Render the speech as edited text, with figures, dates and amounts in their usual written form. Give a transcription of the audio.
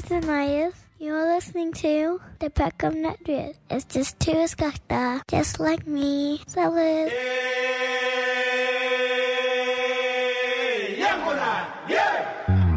Ananias. You're listening to the Peckham Network. It's just two skakta, just like me. Salad. Hey, yeah.